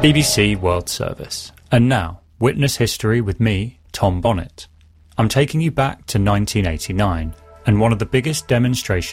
BBC World Service. And now, Witness History with me, Tom Bonnet. I'm taking you back to 1989 and one of the biggest demonstrations